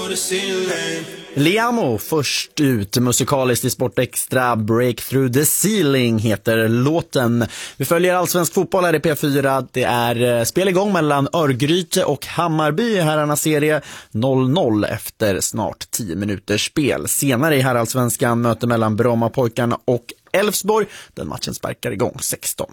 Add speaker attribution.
Speaker 1: Liamo först ut musikaliskt i Sport Extra. Break Through the Ceiling heter låten. Vi följer allsvensk fotboll här i P4. Det är spel igång mellan Örgryte och Hammarby i herrarnas serie. 0-0 efter snart 10 minuters spel. Senare i herrallsvenskan möte mellan Brommapojkarna och Elfsborg. Den matchen sparkar igång 16.